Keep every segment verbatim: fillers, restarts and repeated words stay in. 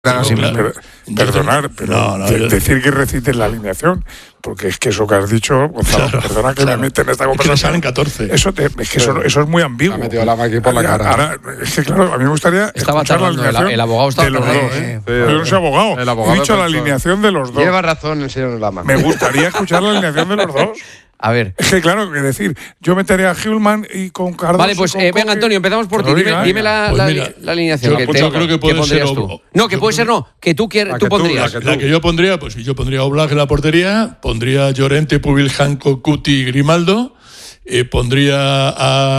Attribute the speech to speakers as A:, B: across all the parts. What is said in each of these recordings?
A: Pero,
B: sí,
A: claro,
B: per, perdonar, pero
A: no, no,
B: de,
A: yo...
B: decir que recites la alineación, porque es que eso que has dicho, Gonzalo, claro, perdona que claro. me mete en esta conversación.
A: Es que salen catorce.
B: Eso, te, es que eso, sí. eso es muy ambiguo.
C: Me ha metido la mano aquí por la cara.
B: Ahora, es que claro, a mí me gustaría
D: estaba
B: escuchar la alineación
D: el, el abogado estaba
B: de los dos. ¿eh? Sí, yo no soy abogado. El abogado He dicho la alineación de los dos.
C: Lleva razón el señor Lama.
B: Me gustaría escuchar la alineación de los dos.
D: A ver.
B: Es que claro, es decir, yo metería a Hjulman y con Cardoso.
D: Vale, pues eh, venga, Antonio, empezamos por ti. Dime, dime la,
A: pues
D: la,
A: mira,
D: la alineación
A: yo,
D: que,
A: pues
D: te,
A: yo creo que, puede
D: que pondrías
A: ser,
D: tú. No, que puede ser no, que tú, quieres, tú
C: que
D: pondrías.
A: Tú, la, que la que yo pondría, pues yo pondría a Oblak en la portería, pondría a Llorente, Pubil, Hanco, Cuti, Grimaldo, eh, pondría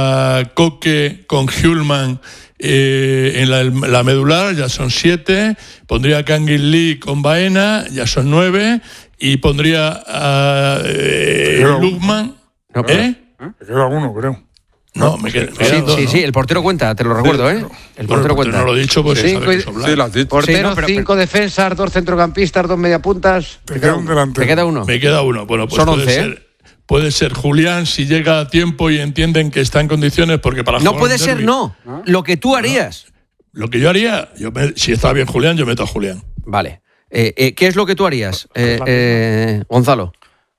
A: a Coque con Hjulman eh, en la, la medular, ya son siete, pondría a Kangin Lee con Baena, ya son nueve, y pondría a eh, Lukman.
D: No,
A: ¿Eh?
B: Me queda uno, creo.
A: No, me queda, me
D: sí,
A: dos,
D: sí,
A: ¿no?
D: sí, el portero cuenta, te lo recuerdo, ¿eh? El portero
A: bueno,
D: cuenta.
A: No lo he dicho, pues
C: cinco,
A: sabe que
C: sí, lo has dicho. Portero, sí, no, pero, cinco pero, defensas, dos centrocampistas, dos mediapuntas.
B: Te queda un delantero.
D: ¿Te queda uno?
A: Me queda uno. Bueno, pues
D: son
A: puede
D: once,
A: ser,
D: ¿eh?
A: Puede ser Julián si llega a tiempo y entienden que está en condiciones, porque para
D: no
A: jugar
D: puede
A: un
D: ser,
A: derbi,
D: no. ¿No? Lo que tú harías.
A: No. Lo que yo haría, yo me, si está bien Julián, yo meto a Julián.
D: Vale. Eh, eh, ¿Qué es lo que tú harías, eh, eh, Gonzalo?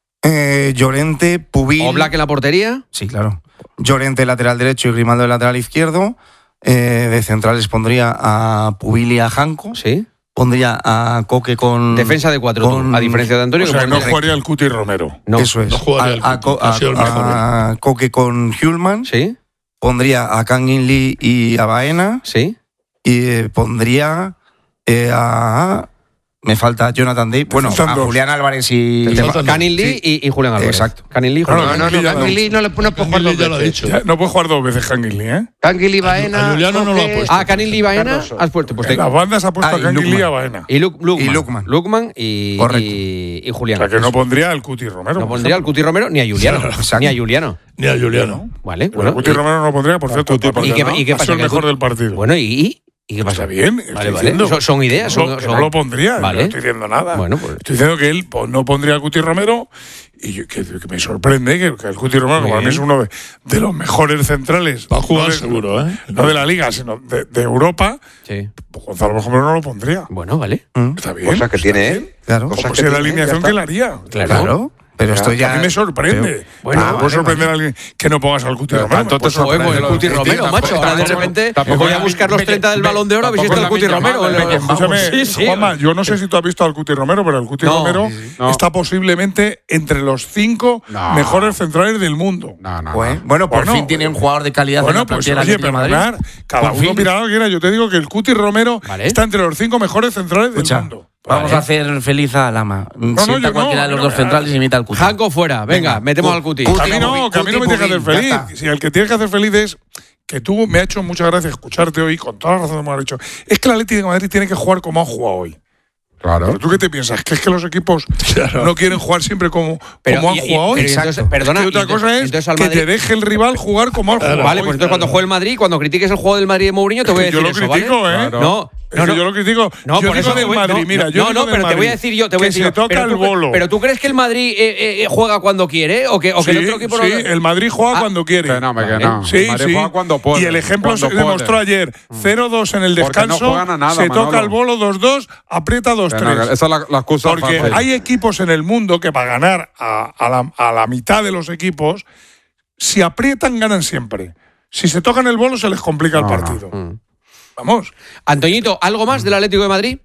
E: Eh, Llorente, Pubil.
D: ¿Oblak en la portería?
E: Sí, claro. Llorente lateral derecho y Grimaldo lateral izquierdo. Eh, de centrales pondría a Pubil y a Hanco.
D: Sí.
E: Pondría a Coque con...
D: Defensa de cuatro, con, tú, a diferencia de Antonio.
B: O sea,
D: que
B: no jugaría el Cuti Romero.
D: No.
E: Eso es.
A: No jugaría
E: a,
A: el Cuti.
E: A,
A: Ha sido el
E: a,
A: mejor.
E: a Coque con Hjulman.
D: Sí.
E: Pondría a Kangin Lee y a Baena.
D: Sí.
E: Y eh, pondría eh, a... Me falta Jonathan Day. Bueno, a Julián Álvarez y...
D: Kangin Lee sí. y, y Julián Álvarez.
E: Exacto.
D: Kangin Lee,
C: Julián. No, no, no, Kangin Lee no le puede jugar dos veces.
B: Ya, no puede jugar dos veces Kangin Lee, ¿eh?
C: Kangin Lee, Baena...
A: A Juliano no lo ha puesto.
D: Ah, Kangin Lee, Baena, has puesto. Pues
B: en las bandas ha puesto
E: ah,
B: a Kangin Lee y a Baena.
D: Y Lukman.
E: Y Lukman.
D: Lukman y, y, y Julián.
B: O sea, que no pondría al Cuti Romero.
D: No pondría al Cuti Romero ni a Juliano. Ni a Juliano.
A: Ni a Juliano.
D: Vale,
B: bueno. El Cuti Romero no lo pondría, por cierto.
D: ¿Y qué, ¿y qué pasa?
B: Ha sido el mejor del partido.
D: Bueno, ¿y...? ¿Y qué pasa?
B: Está bien.
D: Vale, vale. Son, son ideas. Son,
B: no,
D: son...
B: no lo pondría,
D: vale.
B: No estoy diciendo nada.
D: Bueno, pues...
B: Estoy diciendo que él pues, no pondría al Cuti Romero y yo, que, que me sorprende que, que el Cuti Romero, para mí es uno de, de los mejores centrales.
A: Va a jugar
B: no de,
A: seguro, ¿eh?
B: No de la Liga, sino de, de Europa.
D: Sí.
B: Pues Gonzalo, por ejemplo, no lo pondría.
D: Bueno, vale.
B: ¿Mm? Está bien.
C: Cosas que tiene él.
E: Claro.
B: Cosas que tiene la alineación que él haría.
D: Claro.
E: claro. Pero esto ya...
B: A mí me sorprende.
E: Pero,
B: bueno,
E: ah,
B: puede
E: vale,
B: sorprender
E: vale.
B: a alguien que no pongas al Cuti Romero.
C: Entonces,
D: pues el Cuti Romero, macho. Ahora de repente voy a buscar los treinta del Balón de Oro a ver si está el Cuti Romero.
B: Escúchame, sí, sí, Juanma, yo no sé si tú has visto al Cuti Romero, pero el Cuti no, Romero sí, sí. No. está posiblemente entre los cinco no. mejores centrales del mundo.
E: No, no, bueno, bueno, por bueno, fin tiene un jugador de calidad
B: bueno,
E: en la
B: pues,
E: plantilla
B: oye,
E: de
B: Madrid. Cada por uno fin. Mira lo que quiera. Yo te digo que el Cuti Romero vale. está entre los cinco mejores centrales Escucha. del mundo.
E: Vamos
B: vale.
E: a hacer feliz a Lama.
B: No,
E: Sienta
B: no,
E: cualquiera
B: no,
E: de los
B: no,
E: dos
B: no,
E: centrales y imita al Cuti.
D: Hanco fuera, venga, venga metemos Cuti. al Cuti.
B: Cuti. A mí no, que a mí no me tienes que hacer feliz. Si el que tienes que hacer feliz es que tú me ha hecho muchas gracias escucharte hoy, con toda la razón que me has dicho. Es que el Atlético de Madrid tiene que jugar como ha jugado hoy.
C: Claro.
B: ¿Pero tú qué te piensas? ¿Que es que los equipos claro. no quieren jugar siempre como,
D: pero,
B: como han
D: y,
B: jugado hoy?
D: Entonces, perdona,
B: y otra cosa es que
D: Madrid...
B: te deje el rival jugar como ha jugado
D: Vale,
B: hoy.
D: pues entonces cuando juegue el Madrid, cuando critiques el juego del Madrid de Mourinho, te voy a decir
B: yo lo
D: eso,
B: critico,
D: ¿vale?
B: ¿eh?
D: Claro. No,
B: Es no, que no. yo lo critico.
D: No,
B: yo
D: por
B: digo
D: eso
B: del
D: voy,
B: Madrid,
D: no,
B: mira,
D: no,
B: yo
D: no,
B: digo
D: no, pero
B: Madrid,
D: te voy a decir yo, te voy a decir.
B: Que se toca
D: pero
B: el
D: tú,
B: bolo.
D: Pero tú crees que el Madrid eh, eh, juega cuando quiere o que, o que
B: sí,
D: el otro equipo
B: sí,
D: no.
B: el Madrid juega ah, cuando quiere.
C: Que no, que no.
B: Sí,
C: el Madrid
B: sí.
C: juega cuando puede.
B: Y el ejemplo se demostró ayer. cero dos en el descanso.
C: No a nada,
B: se
C: Manolo.
B: toca el bolo dos dos, aprieta dos tres.
C: No, esa es la, la excusa.
B: Porque fácil. Hay equipos en el mundo que para ganar a, a, la, a la mitad de los equipos, si aprietan, ganan siempre. Si se tocan el bolo, se les complica
C: no,
B: el partido.
D: No.
B: Vamos.
D: Antoñito, ¿algo más del Atlético de Madrid?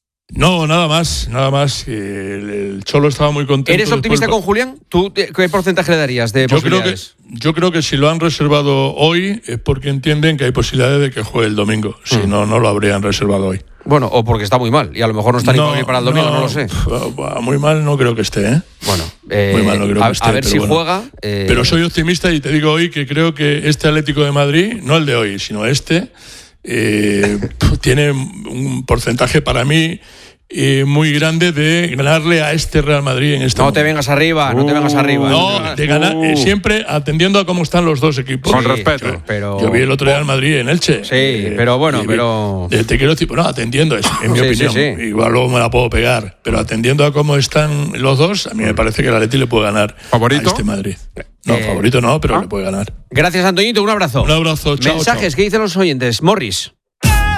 A: No, nada más, nada más. El, el Cholo estaba muy contento.
D: ¿Eres optimista
A: después,
D: con Julián? ¿Tú qué porcentaje le darías de
A: yo
D: posibilidades?
A: Creo que, yo creo que si lo han reservado hoy es porque entienden que hay posibilidades de que juegue el domingo. Si mm. no, no lo habrían reservado hoy.
D: Bueno, o porque está muy mal y a lo mejor no está
A: no,
D: ni para el domingo, no, no lo sé.
A: Muy mal no creo que esté, ¿eh?
D: Bueno, eh,
A: muy mal no creo
D: a,
A: que esté,
D: a ver si
A: bueno.
D: juega. Eh...
A: Pero soy optimista y te digo hoy que creo que este Atlético de Madrid, no el de hoy, sino este, eh, tiene un porcentaje para mí Eh, muy grande de ganarle a este Real Madrid en este
D: No
A: momento.
D: te vengas arriba, no te vengas arriba.
A: No, de ganar, eh, siempre atendiendo a cómo están los dos equipos.
C: Con
D: sí,
C: respeto.
D: Yo, pero...
A: yo vi el otro día al Madrid en Elche.
D: Sí,
A: eh,
D: pero bueno,
A: eh,
D: pero...
A: Eh, te quiero decir, bueno, atendiendo, es, en mi
D: sí,
A: opinión.
D: Sí, sí.
A: Igual luego me la puedo pegar, pero atendiendo a cómo están los dos, a mí me parece que el Atleti le puede ganar
C: ¿Favorito?
A: a este Madrid. No,
D: eh,
A: favorito no, pero
C: ¿ah?
A: le puede ganar.
D: Gracias, Antoñito, un abrazo.
A: Un abrazo, chao.
D: Mensajes
A: chao.
D: que dicen los oyentes. Morris.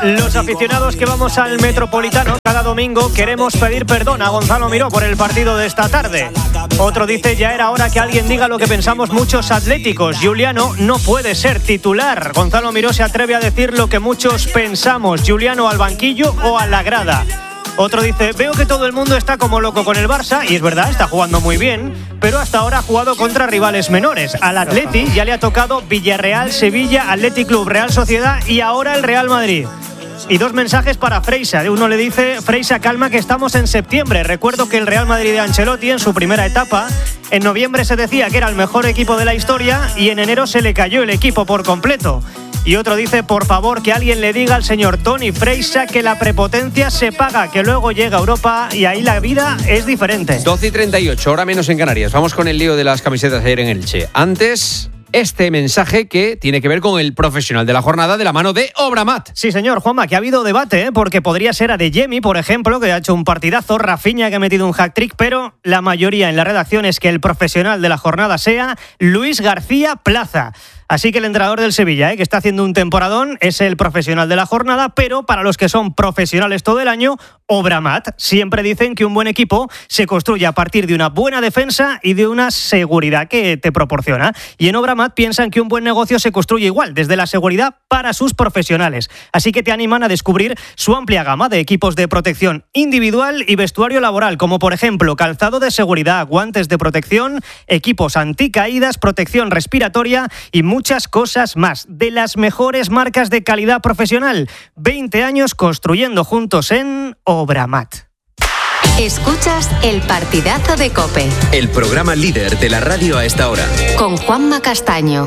F: Los aficionados que vamos al Metropolitano cada domingo queremos pedir perdón a Gonzalo Miró por el partido de esta tarde. Otro dice, ya era hora que alguien diga lo que pensamos muchos atléticos. Giuliano no puede ser titular. Gonzalo Miró se atreve a decir lo que muchos pensamos. Giuliano al banquillo o a la grada. Otro dice, veo que todo el mundo está como loco con el Barça, y es verdad, está jugando muy bien, pero hasta ahora ha jugado contra rivales menores. Al Atleti ya le ha tocado Villarreal, Sevilla, Athletic Club, Real Sociedad y ahora el Real Madrid. Y dos mensajes para Freisa. Uno le dice, Freisa, calma que estamos en septiembre. Recuerdo que el Real Madrid de Ancelotti en su primera etapa, en noviembre se decía que era el mejor equipo de la historia y en enero se le cayó el equipo por completo. Y otro dice, por favor, que alguien le diga al señor Toni Freisa que la prepotencia se paga, que luego llega a Europa y ahí la vida es diferente.
D: doce y treinta y ocho, hora menos en Canarias. Vamos con el lío de las camisetas ayer en Elche. Antes, este mensaje que tiene que ver con el profesional de la jornada de la mano de Obramat.
F: Sí, señor, Juanma, que ha habido debate, ¿eh? Porque podría ser Adeyemi, por ejemplo, que ha hecho un partidazo, Rafinha, que ha metido un hat-trick, pero la mayoría en la redacción es que el profesional de la jornada sea Luis García Plaza. Así que el entrenador del Sevilla, ¿eh? que está haciendo un temporadón, es el profesional de la jornada, pero para los que son profesionales todo el año, Obramat. Siempre dicen que un buen equipo se construye a partir de una buena defensa y de una seguridad que te proporciona. Y en Obramat piensan que un buen negocio se construye igual, desde la seguridad para sus profesionales. Así que te animan a descubrir su amplia gama de equipos de protección individual y vestuario laboral, como por ejemplo calzado de seguridad, guantes de protección, equipos anticaídas, protección respiratoria y mucho muchas cosas más, de las mejores marcas de calidad profesional. veinte años construyendo juntos en Obramat.
G: Escuchas el partidazo de COPE.
H: El programa líder de la radio a esta hora.
G: Con Juanma Castaño.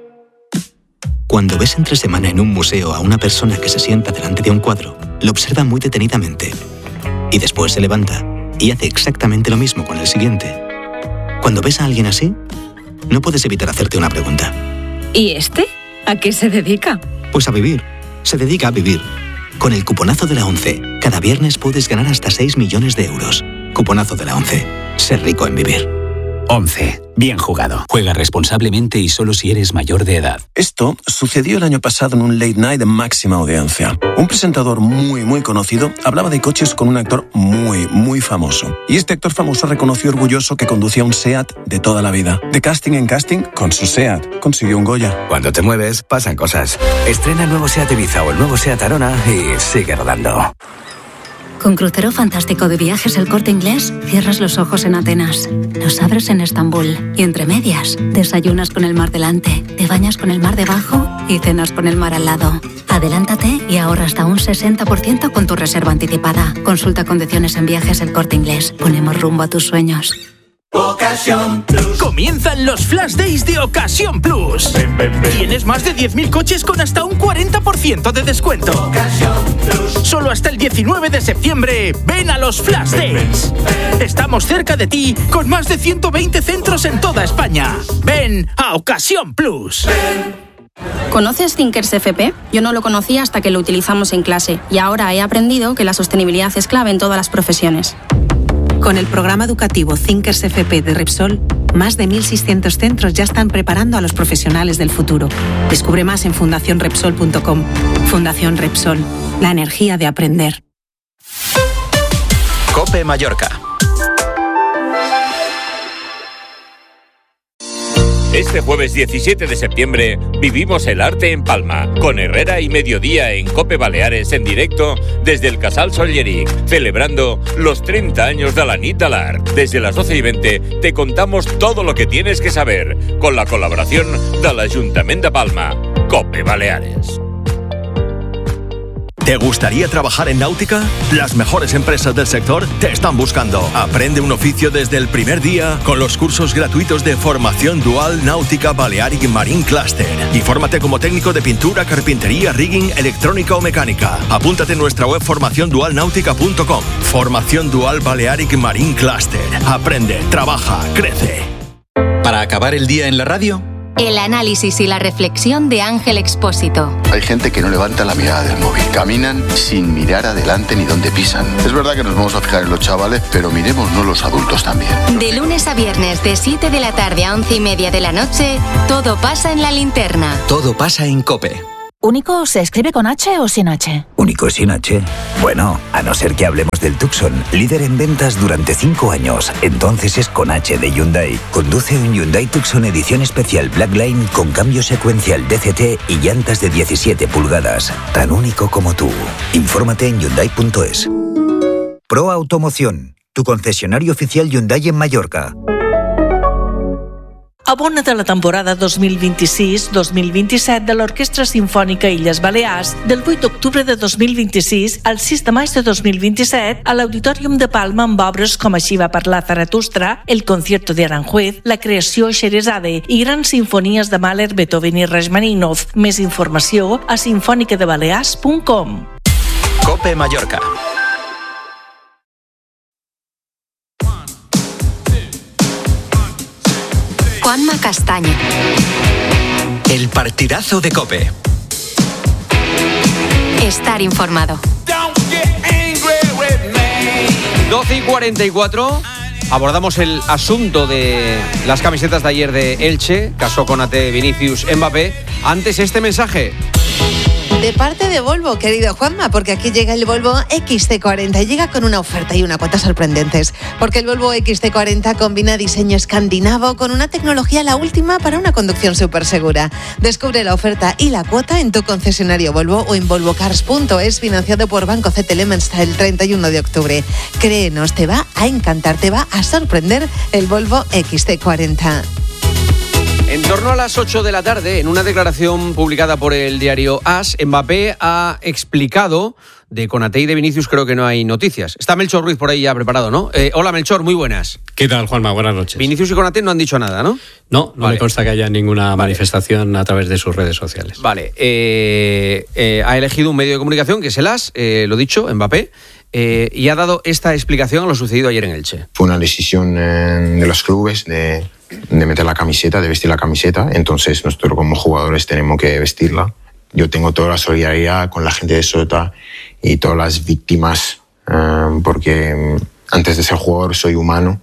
I: Cuando ves entre semana en un museo a una persona que se sienta delante de un cuadro, lo observa muy detenidamente. Y después se levanta y hace exactamente lo mismo con el siguiente. Cuando ves a alguien así, no puedes evitar hacerte una pregunta.
J: ¿Y este? ¿A qué se dedica?
I: Pues a vivir. Se dedica a vivir. Con el cuponazo de la ONCE, cada viernes puedes ganar hasta seis millones de euros. Cuponazo de la ONCE. Ser rico en vivir.
K: ONCE. Bien jugado. Juega responsablemente y solo si eres mayor de edad.
L: Esto sucedió el año pasado en un late night de máxima audiencia. Un presentador muy, muy conocido hablaba de coches con un actor muy, muy famoso. Y este actor famoso reconoció orgulloso que conducía un SEAT de toda la vida. De casting en casting, con su SEAT, consiguió un Goya.
K: Cuando te mueves, pasan cosas. Estrena el nuevo SEAT Ibiza o el nuevo SEAT Arona y sigue rodando.
M: Con Crucero Fantástico de Viajes El Corte Inglés, cierras los ojos en Atenas, los abres en Estambul y entre medias, desayunas con el mar delante, te bañas con el mar debajo y cenas con el mar al lado. Adelántate y ahorra hasta un sesenta por ciento con tu reserva anticipada. Consulta condiciones en Viajes El Corte Inglés. Ponemos rumbo a tus sueños.
N: Ocasión Plus. Comienzan los Flash Days de Ocasión Plus. Ven, ven, ven. Tienes más de diez mil coches con hasta un cuarenta por ciento de descuento. Ocasión Plus. Solo hasta el diecinueve de septiembre. Ven a los Flash ven, Days. Ven, ven. Estamos cerca de ti con más de ciento veinte centros en toda España. Ven a Ocasión Plus. Ven.
O: ¿Conoces Thinkers F P? Yo no lo conocía hasta que lo utilizamos en clase y ahora he aprendido que la sostenibilidad es clave en todas las profesiones.
P: Con el programa educativo Thinkers F P de Repsol, más de mil seiscientos centros ya están preparando a los profesionales del futuro. Descubre más en fundación repsol punto com. Fundación Repsol, la energía de aprender.
H: COPE Mallorca.
Q: Este jueves diecisiete de septiembre vivimos el arte en Palma, con Herrera y Mediodía en COPE Baleares en directo desde el Casal Solleric, celebrando los treinta años de la nit de l'Art. Desde las doce y veinte te contamos todo lo que tienes que saber, con la colaboración del Ayuntamiento de Palma. COPE Baleares.
R: ¿Te gustaría trabajar en náutica? Las mejores empresas del sector te están buscando. Aprende un oficio desde el primer día con los cursos gratuitos de formación dual Náutica Balearic Marine Cluster. Y fórmate como técnico de pintura, carpintería, rigging, electrónica o mecánica. Apúntate en nuestra web formación dual náutica punto com. Formación Dual Balearic Marine Cluster. Aprende, trabaja, crece.
H: Para acabar el día en la radio,
G: el análisis y la reflexión de Ángel Expósito.
S: Hay gente que no levanta la mirada del móvil. Caminan sin mirar adelante ni dónde pisan. Es verdad que nos vamos a fijar en los chavales, pero miremosnos los adultos también.
G: De lunes a viernes, de siete de la tarde a once y media de la noche, todo pasa en La Linterna.
H: Todo pasa en COPE.
T: ¿Único se escribe con H o sin H?
K: ¿Único sin H? Bueno, a no ser que hablemos del Tucson, líder en ventas durante cinco años. Entonces es con H de Hyundai. Conduce un Hyundai Tucson edición especial Blackline con cambio secuencial D C T y llantas de diecisiete pulgadas. Tan único como tú. Infórmate en Hyundai punto es. Pro Automoción, tu concesionario oficial Hyundai en Mallorca.
U: Abona't a la temporada dos mil vint-i-sis dos mil vint-i-set de l'Orquestra Simfònica Illes Balears del vuit d'octubre de dos mil vint-i-sis al sis de maig de dos mil vint-i-set a l'Auditorium de Palma amb obres com Així va parlar Zaratustra, El concierto de Aranjuez, La creació Xerezade i grans sinfonies de Mahler, Beethoven i Rachmaninoff. Més informació a sinfònica de balears punt com.
H: COPE Mallorca.
G: Juanma Castaño.
H: El partidazo de COPE.
G: Estar informado.
D: doce y cuarenta y cuatro. Abordamos el asunto de las camisetas de ayer de Elche, caso Konate, Vinicius, Mbappé. Antes este mensaje.
V: De parte de Volvo, querido Juanma, porque aquí llega el Volvo X C cuarenta y llega con una oferta y una cuota sorprendentes. Porque el Volvo X C cuarenta combina diseño escandinavo con una tecnología la última para una conducción súper segura. Descubre la oferta y la cuota en tu concesionario Volvo o en volvo cars punto es, financiado por Banco C T L M hasta el treinta y uno de octubre. Créenos, te va a encantar, te va a sorprender el Volvo X C cuarenta.
D: En torno a las ocho de la tarde, en una declaración publicada por el diario AS, Mbappé ha explicado, de Konate y de Vinicius creo que no hay noticias. Está Melchor Ruiz por ahí ya preparado, ¿no? Eh, hola Melchor, muy buenas.
W: ¿Qué tal, Juanma? Buenas noches.
D: Vinicius y Konate no han dicho nada, ¿no?
W: No, no
D: vale.
W: me consta que haya ninguna vale. manifestación a través de sus redes sociales.
D: Vale, eh, eh, ha elegido un medio de comunicación que es el AS, eh, lo dicho, Mbappé, eh, y ha dado esta explicación a lo sucedido ayer en Elche.
X: Fue una decisión eh, de los clubes de... de meter la camiseta, de vestir la camiseta, entonces nosotros como jugadores tenemos que vestirla. Yo tengo toda la solidaridad con la gente de Sota y todas las víctimas, eh, porque antes de ser jugador soy humano,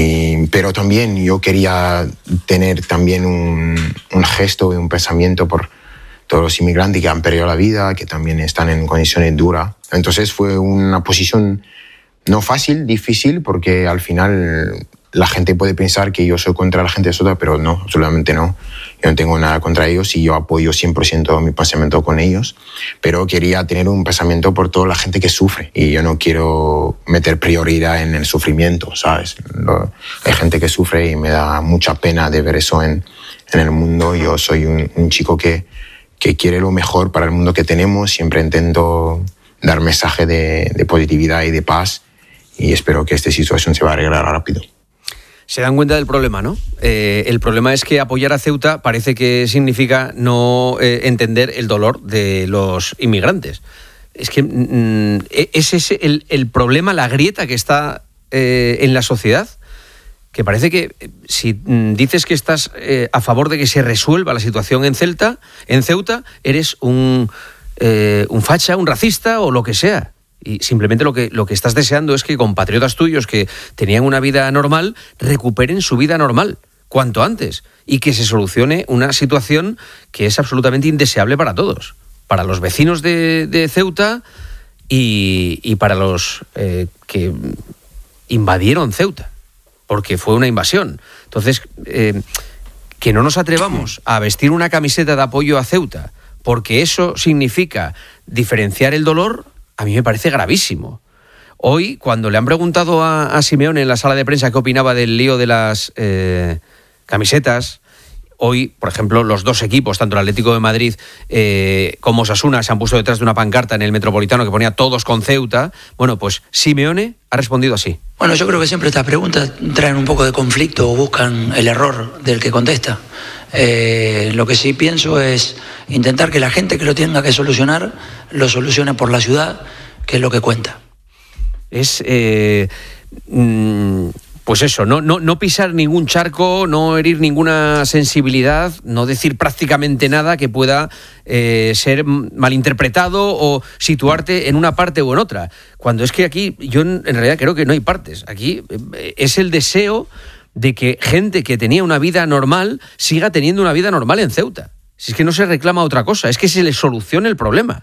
X: y, pero también yo quería tener también un, un gesto y un pensamiento por todos los inmigrantes que han perdido la vida, que también están en condiciones duras. Entonces fue una posición no fácil, difícil, porque al final la gente puede pensar que yo soy contra la gente de Sota, pero no, absolutamente no. Yo no tengo nada contra ellos y yo apoyo cien por ciento mi pensamiento con ellos, pero quería tener un pensamiento por toda la gente que sufre y yo no quiero meter prioridad en el sufrimiento, ¿sabes? Lo, hay gente que sufre y me da mucha pena de ver eso en, en el mundo. Yo soy un, un chico que, que quiere lo mejor para el mundo que tenemos, siempre intento dar mensaje de, de positividad y de paz y espero que esta situación se va a arreglar rápido.
D: Se dan cuenta del problema, ¿no? Eh, el problema es que apoyar a Ceuta parece que significa no eh, entender el dolor de los inmigrantes. Es que mm, es ese el, el problema, la grieta que está eh, en la sociedad, que parece que eh, si mm, dices que estás eh, a favor de que se resuelva la situación en Ceuta, en Ceuta eres un, eh, un facha, un racista o lo que sea. Y simplemente lo que, lo que estás deseando es que compatriotas tuyos que tenían una vida normal recuperen su vida normal cuanto antes y que se solucione una situación que es absolutamente indeseable para todos, para los vecinos de, de Ceuta y, y para los eh, que invadieron Ceuta, porque fue una invasión. Entonces, eh, que no nos atrevamos a vestir una camiseta de apoyo a Ceuta porque eso significa diferenciar el dolor, a mí me parece gravísimo. Hoy, cuando le han preguntado a, a Simeone en la sala de prensa qué opinaba del lío de las eh, camisetas, hoy, por ejemplo, los dos equipos, tanto el Atlético de Madrid eh, como Osasuna, se han puesto detrás de una pancarta en el Metropolitano que ponía todos con Ceuta. Bueno, pues Simeone ha respondido así.
Y: Bueno, yo creo que siempre estas preguntas traen un poco de conflicto o buscan el error del que contesta. Eh, lo que sí pienso es intentar que la gente que lo tenga que solucionar lo solucione por la ciudad, que es lo que cuenta.
D: Es, eh, mm, pues eso, no, no, no pisar ningún charco, no herir ninguna sensibilidad, no decir prácticamente nada que pueda eh, ser malinterpretado o situarte en una parte o en otra. Cuando es que aquí, yo en realidad creo que no hay partes. Aquí eh, es el deseo de que gente que tenía una vida normal siga teniendo una vida normal en Ceuta. Si es que no se reclama otra cosa, es que se le solucione el problema.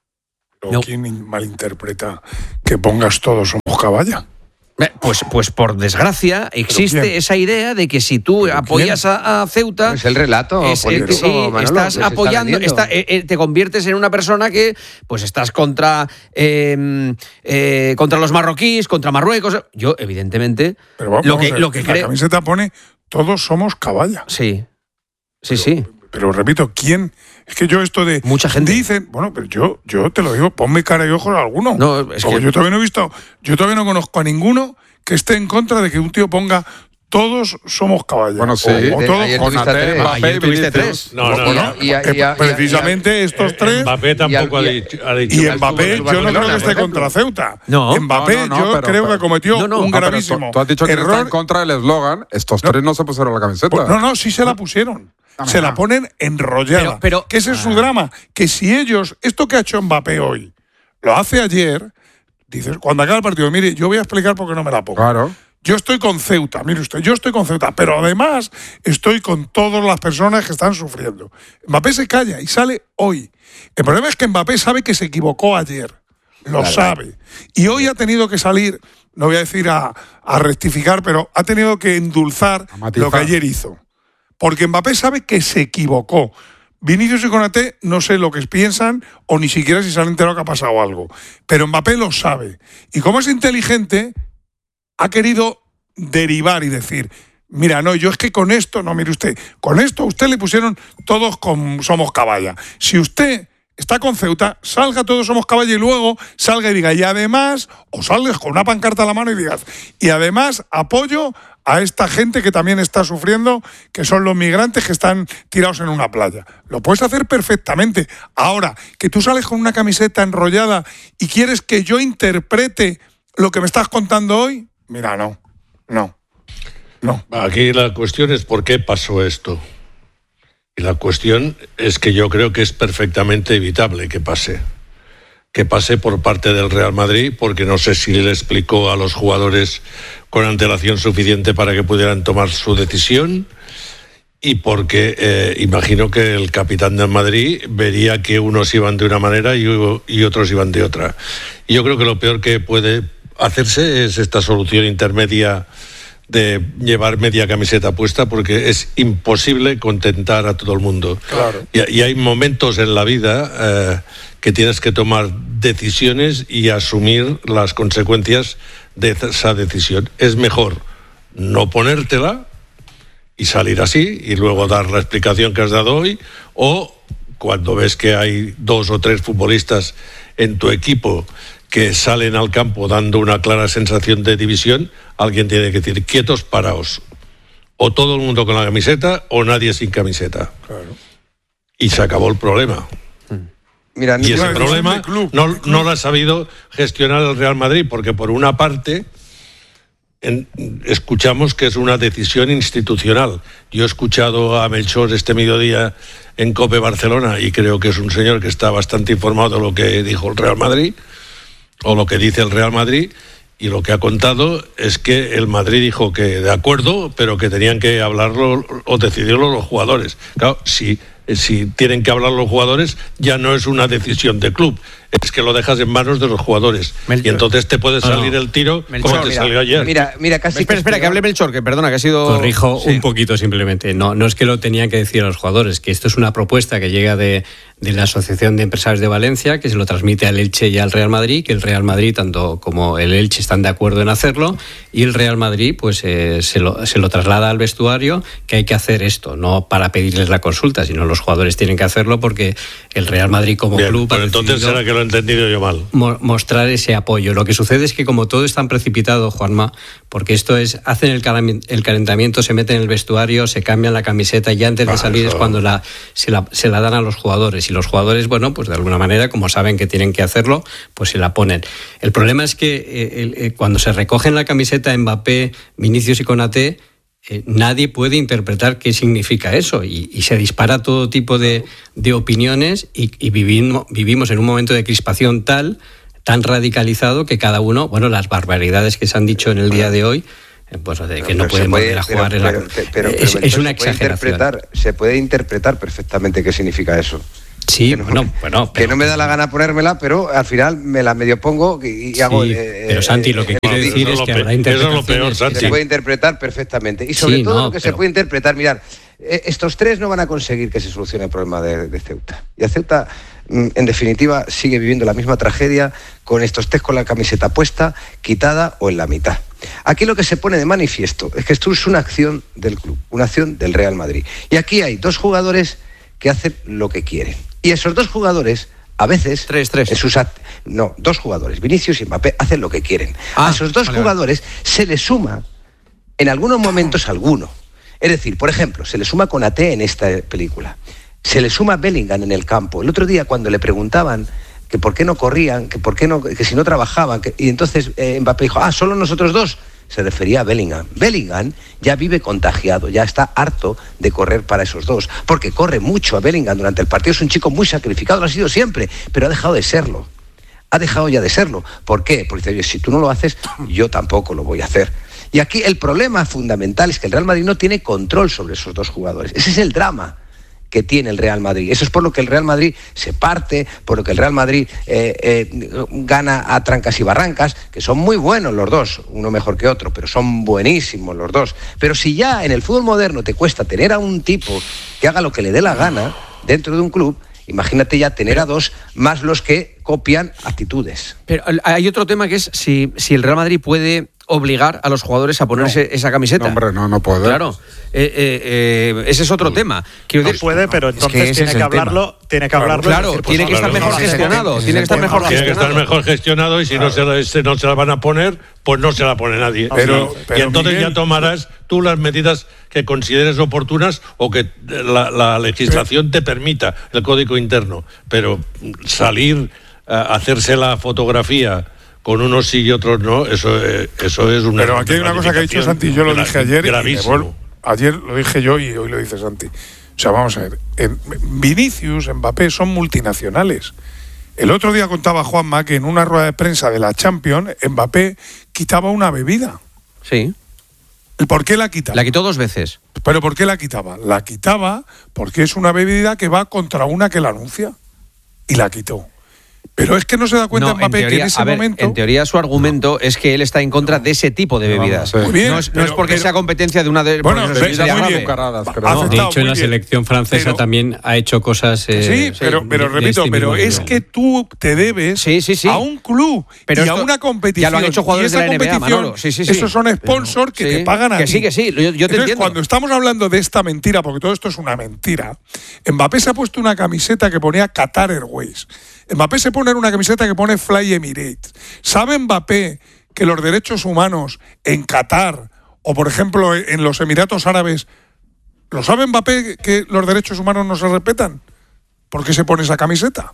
A: ¿Pero no. ¿Quién malinterpreta que pongas todos somos caballa?
D: Pues, pues por desgracia existe esa idea de que si tú apoyas a, a Ceuta...
B: Es el relato
D: es,
B: político,
D: sí,
B: Manolo,
D: estás apoyando, está, eh, te conviertes en una persona que pues estás contra, eh, eh, contra los marroquíes, contra Marruecos... Yo, evidentemente,
A: Pero vamos,
D: lo que,
A: vamos,
D: lo que
A: la
D: creo...
A: camiseta pone todos somos caballa.
D: Sí, sí,
A: pero,
D: sí.
A: Pero repito, ¿quién...? Es que yo esto de...
D: Mucha gente.
A: Dicen, bueno, pero yo, yo te lo digo, ponme cara y ojos a alguno.
D: No, es
A: Porque
D: que...
A: yo todavía no he visto, yo todavía no conozco a ninguno que esté en contra de que un tío ponga todos somos caballos.
C: Bueno, sí.
A: O, o todos
C: con Mbappé,
D: Mbappé tuviste tres.
C: No, no, no.
A: Y, y, y, precisamente y, estos tres.
C: Mbappé tampoco ha dicho. Ha dicho
A: y Mbappé, yo no creo que esté contra Ceuta.
D: No.
A: Mbappé,
C: no, no, no,
A: yo
C: pero,
A: creo
C: pero,
A: que cometió
C: no, no,
A: un
C: no,
A: gravísimo
C: tú, tú has dicho que
A: error.
C: Está en contra del eslogan. Estos tres no se pusieron la camiseta.
A: Pues, no, no, sí se la pusieron. Se la ponen enrollada.
D: Pero, pero,
A: que ese es su drama. Que si ellos, esto que ha hecho Mbappé hoy, lo hace ayer, dices, cuando acaba el partido, mire, yo voy a explicar por qué no me la pongo.
C: Claro.
A: Yo estoy con Ceuta, mire usted, yo estoy con Ceuta, pero además estoy con todas las personas que están sufriendo. Mbappé se calla y sale hoy. El problema es que Mbappé sabe que se equivocó ayer. Lo claro. sabe. Y hoy ha tenido que salir, no voy a decir a, a rectificar, pero ha tenido que endulzar lo que ayer hizo. Porque Mbappé sabe que se equivocó. Vinicius y Konaté no sé lo que piensan o ni siquiera si se han enterado que ha pasado algo. Pero Mbappé lo sabe. Y como es inteligente, ha querido derivar y decir, mira, no, yo es que con esto, no, mire usted, con esto a usted le pusieron todos con somos caballa. Si usted está con Ceuta, salga todos somos caballa y luego salga y diga, y además, o salgas con una pancarta a la mano y digas, y además apoyo a esta gente que también está sufriendo, que son los migrantes que están tirados en una playa. Lo puedes hacer perfectamente. Ahora, que tú sales con una camiseta enrollada y quieres que yo interprete lo que me estás contando hoy, mira, no, no, no.
E: Aquí la cuestión es por qué pasó esto. Y la cuestión es que yo creo que es perfectamente evitable que pase. Que pase por parte del Real Madrid, porque no sé si le explicó a los jugadores con antelación suficiente para que pudieran tomar su decisión, y porque eh, imagino que el capitán del Madrid vería que unos iban de una manera y, y otros iban de otra. Y yo creo que lo peor que puede hacerse es esta solución intermedia de llevar media camiseta puesta, porque es imposible contentar a todo el mundo.
A: Claro.
E: Y, y hay momentos en la vida eh, que tienes que tomar decisiones y asumir las consecuencias de esa decisión. Es mejor no ponértela y salir así y luego dar la explicación que has dado hoy, o cuando ves que hay dos o tres futbolistas en tu equipo que salen al campo dando una clara sensación de división, alguien tiene que decir, quietos, paraos. O todo el mundo con la camiseta o nadie sin camiseta.
A: Claro.
E: Y se acabó el problema.
B: Mira,
E: y ese problema no, no lo ha sabido gestionar el Real Madrid, porque por una parte en, escuchamos que es una decisión institucional. Yo he escuchado a Melchor este mediodía en COPE Barcelona y creo que es un señor que está bastante informado de lo que dijo el Real Madrid o lo que dice el Real Madrid, y lo que ha contado es que el Madrid dijo que de acuerdo, pero que tenían que hablarlo o decidirlo los jugadores. Claro, si, si tienen que hablar los jugadores, ya no es una decisión de club, es que lo dejas en manos de los jugadores. Melchor. Y entonces te puede salir no, no. el tiro Melchor, como te
B: mira,
E: salió ayer.
B: Mira, mira, casi
D: espera, espera, que hable Melchor, que perdona, que ha sido...
W: Corrijo sí. un poquito simplemente. No, no es que lo tenían que decir a los jugadores, que esto es una propuesta que llega de, de la Asociación de Empresarios de Valencia, que se lo transmite al Elche y al Real Madrid, que el Real Madrid, tanto como el Elche, están de acuerdo en hacerlo, y el Real Madrid pues eh, se, lo, se lo traslada al vestuario, que hay que hacer esto, no para pedirles la consulta, sino los jugadores tienen que hacerlo porque el Real Madrid como
E: Bien,
W: club...
E: Pero entonces será que lo he entendido yo mal.
W: Mostrar ese apoyo. Lo que sucede es que como todo es tan precipitado, Juanma, porque esto es, hacen el, cal- el calentamiento, se meten en el vestuario, se cambian la camiseta y antes de salir es cuando la se, la se la dan a los jugadores, y los jugadores, bueno, pues de alguna manera, como saben que tienen que hacerlo, pues se la ponen. El problema es que eh, el, eh, cuando se recogen la camiseta Mbappé, Vinicius y Konaté, Eh, nadie puede interpretar qué significa eso y, y se dispara todo tipo de, de opiniones y, y vivimos, vivimos en un momento de crispación tal, tan radicalizado que cada uno, bueno, las barbaridades que se han dicho en el día de hoy, pues de que
B: pero
W: no pueden
B: puede,
W: volver a jugar.
B: pero,
W: en la,
B: pero, pero, pero,
W: es,
B: pero
W: es una
B: se puede
W: exageración.
B: interpretar, se puede interpretar perfectamente qué significa eso.
W: Sí,
B: que no,
W: bueno, bueno.
B: Pero, que no me da la gana ponérmela, pero al final me la medio pongo y, y
W: sí,
B: hago. Eh,
W: pero Santi, lo que
B: eh,
W: quiero
B: eh,
W: decir es que habrá interpretaciones.
B: Peor, se puede interpretar perfectamente. Y sobre
W: sí,
B: todo
W: no,
B: lo que
W: pero...
B: se puede interpretar, mirar, eh, estos tres no van a conseguir que se solucione el problema de, de Ceuta. Y a Ceuta, mm, en definitiva, sigue viviendo la misma tragedia con estos tres con la camiseta puesta, quitada o en la mitad. Aquí lo que se pone de manifiesto es que esto es una acción del club, una acción del Real Madrid. Y aquí hay dos jugadores que hacen lo que quieren. Y esos dos jugadores, a veces,
D: tres, tres.
B: En sus act- no, dos jugadores, Vinicius y Mbappé, hacen lo que quieren.
D: Ah,
B: a esos dos
D: vale,
B: jugadores vale. se les suma, en algunos momentos, alguno. Es decir, por ejemplo, se le suma Konaté en esta película. Se le suma Bellingham en el campo. El otro día, cuando le preguntaban que por qué no corrían, que por qué no, que si no trabajaban, que, y entonces eh, Mbappé dijo, ah, solo nosotros dos. Se refería a Bellingham. Bellingham ya vive contagiado, ya está harto de correr para esos dos, porque corre mucho a Bellingham durante el partido, es un chico muy sacrificado, lo ha sido siempre, pero ha dejado de serlo. Ha dejado ya de serlo. ¿Por qué? Porque dice, si tú no lo haces, yo tampoco lo voy a hacer. Y aquí el problema fundamental es que el Real Madrid no tiene control sobre esos dos jugadores. Ese es el drama que tiene el Real Madrid. Eso es por lo que el Real Madrid se parte, por lo que el Real Madrid eh, eh, gana a trancas y barrancas, que son muy buenos los dos, uno mejor que otro, pero son buenísimos los dos. Pero si ya en el fútbol moderno te cuesta tener a un tipo que haga lo que le dé la gana dentro de un club, imagínate ya tener a dos más los que copian actitudes.
D: Pero hay otro tema que es si, si el Real Madrid puede obligar a los jugadores a ponerse no, esa camiseta.
C: No, hombre, no, no puede.
D: Claro, eh, eh, eh, ese es otro tema. Quiero decir,
F: no puede, pero entonces es que tiene, que hablarlo, tiene que hablarlo.
D: Claro,
F: decir, pues,
D: tiene que estar mejor gestionado. Tiene que estar mejor
E: Tiene
D: gestionado.
E: que estar mejor gestionado y si claro. no, se la, no se la van a poner, pues no se la pone nadie.
A: Pero, pero,
E: y entonces
A: Miguel,
E: ya tomarás tú las medidas que consideres oportunas o que la, la legislación te permita, el código interno. Pero salir a hacerse la fotografía con unos sí y otros no, eso, eso es una...
A: Pero aquí hay una cosa que ha dicho Santi, yo lo dije ayer,
E: gravísimo.
A: Y vuelvo, ayer lo dije yo y hoy lo dice Santi. O sea, vamos a ver, en Vinicius, Mbappé son multinacionales. El otro día contaba Juanma que en una rueda de prensa de la Champions, Mbappé quitaba una bebida.
D: Sí.
A: ¿Por qué la quitaba?
D: La quitó dos veces.
A: ¿Pero por qué la quitaba? La quitaba porque es una bebida que va contra una que la anuncia. Y la quitó. Pero es que no se da cuenta
D: no,
A: Mbappé
D: en teoría,
A: que en ese
D: ver,
A: momento...
D: En teoría su argumento es que él está en contra de ese tipo de bebidas.
A: Muy bien,
D: no, es,
A: pero,
D: no es porque
A: pero,
D: sea competencia de una de...
A: Bueno,
D: no,
A: es muy bien.
W: Caradas, no. De hecho, en la selección francesa pero, también ha hecho cosas... Eh,
A: sí, pero, pero de, repito, de pero es que tú te debes
D: sí, sí, sí.
A: a un club
D: pero
A: y
D: esto,
A: a una competición.
D: Ya lo han hecho jugadores
A: y esa
D: de la N B A, Manolo. Sí, sí, sí.
A: Esos son sponsors que
D: sí,
A: te pagan a
D: que
A: ti.
D: sí, que sí, yo, yo te
A: Entonces,
D: entiendo.
A: Cuando estamos hablando de esta mentira, porque todo esto es una mentira, Mbappé se ha puesto una camiseta que ponía Qatar Airways. Mbappé se pone una camiseta que pone Fly Emirates. ¿Sabe Mbappé que los derechos humanos en Qatar o, por ejemplo, en los Emiratos Árabes, ¿lo sabe Mbappé que los derechos humanos no se respetan? ¿Por qué se pone esa camiseta?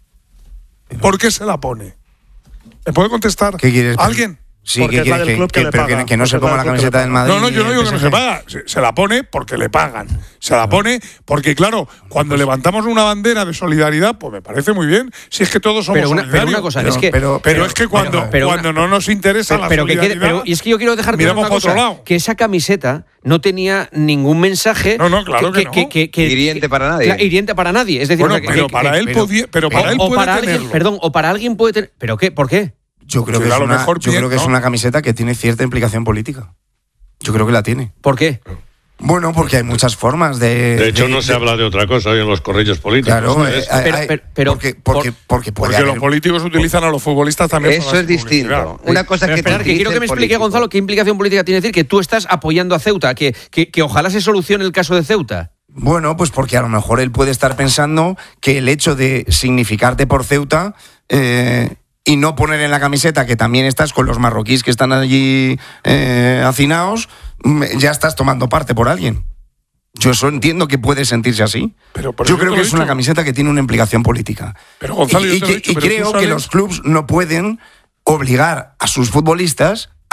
A: ¿Por qué se la pone? ¿Me puede contestar
I: ¿Qué quieres?
A: alguien?
I: Sí, porque que, que, que, que, pero que, que no se ponga la camiseta del Madrid.
A: No, no, yo no digo que no se paga. Se, se la pone porque le pagan. Se la pone porque, claro, cuando levantamos una bandera de solidaridad, pues me parece muy bien. Si es que todos somos
D: pero una,
A: solidarios.
D: Pero una cosa,
A: pero,
D: es que,
A: pero, pero, pero es que cuando, pero cuando una, no nos interesa
D: pero,
A: la
D: pero
A: solidaridad,
D: que quede, pero, y es que yo quiero dejar
A: miramos
D: una cosa,
A: otro lado.
D: Que esa camiseta no tenía ningún mensaje
A: no, no, claro que, que,
D: que, que, que
B: hiriente para nadie.
D: Claro, hiriente para nadie. Es decir,
A: bueno,
D: que,
A: pero
D: que,
A: para
D: que,
A: él
D: pero,
A: podía, pero para
D: o,
A: él
D: o
A: puede
D: para
A: tenerlo.
D: alguien, perdón, o para alguien puede tener, pero qué, ¿por qué?
I: Yo creo que, es, una, yo creo que es una camiseta que tiene cierta implicación política. Yo creo que la tiene.
D: ¿Por qué?
I: Bueno, porque hay muchas formas de...
E: De hecho,
I: de,
E: no
I: de,
E: se habla de otra cosa hoy en los corrillos políticos.
I: Claro,
E: ¿no?
I: eh, hay, pero, pero, porque, porque, porque,
A: porque los políticos utilizan a los futbolistas también.
B: Eso es distinto. Una cosa
D: pero
B: que...
D: Esperar, que quiero que me explique, político. Gonzalo, qué implicación política tiene decir que tú estás apoyando a Ceuta, que, que, que ojalá se solucione el caso de Ceuta.
I: Bueno, pues porque a lo mejor él puede estar pensando que el hecho de significarte por Ceuta... Eh, y no poner en la camiseta que también estás con los marroquíes que están allí eh, hacinados, ya estás tomando parte por alguien. Yo eso entiendo que puede sentirse así. Pero yo creo que es una camiseta que tiene una implicación política.
A: Pero Gonzalo,
I: y,
A: yo te lo he dicho,
I: y
A: pero
I: creo
A: sabes...
I: que los clubs no pueden obligar a sus futbolistas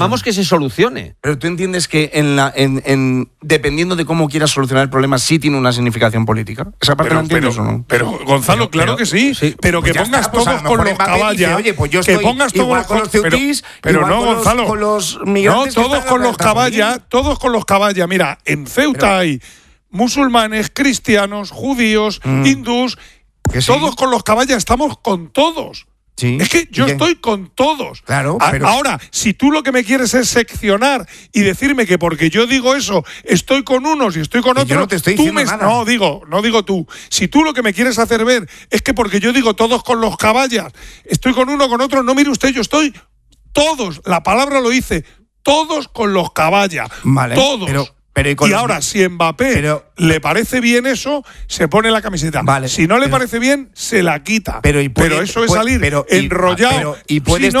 D: reclamamos que se solucione.
I: Pero tú entiendes que en la, en, en, dependiendo de cómo quieras solucionar el problema, sí tiene una significación política. ¿Esa parte
A: pero,
I: la entiendes
A: pero,
I: o no?
A: Pero, Gonzalo, pero, claro pero, que sí. sí. Pero pues que pongas está, pues todos con los caballas.
I: Oye, pues yo
A: que pongas todos
I: con los ceutís,
A: pero, pero no,
I: con
A: Gonzalo.
I: Los, con los migrantes
A: no, todos con los caballas, todos con los caballas. Mira, en Ceuta pero, hay musulmanes, cristianos, judíos, mm, hindús. Todos sí. Con los caballas, estamos con todos.
I: Sí.
A: Es que yo estoy con todos.
I: Claro,
A: A-
I: pero-
A: Ahora, si tú lo que me quieres es seccionar y decirme que porque yo digo eso estoy con unos y estoy con
I: Que yo
A: otros,
I: no te estoy
A: tú
I: diciendo
A: me
I: nada.
A: no digo, no digo tú. Si tú lo que me quieres hacer ver es que porque yo digo todos con los caballas, estoy con uno con otro, no mire usted, yo estoy todos, la palabra lo dice, todos con los caballas,
I: Vale,
A: todos.
I: pero- pero y con
A: y
I: los-
A: ahora, si Mbappé
I: pero-
A: le parece bien eso, se pone la camiseta.
I: Vale,
A: si no le
I: pero-
A: parece bien, se la quita.
I: Pero, y puede-
A: eso es
I: puede-
A: salir
I: pero- y-
A: enrollado.
I: pero- y puede
A: Sí, no,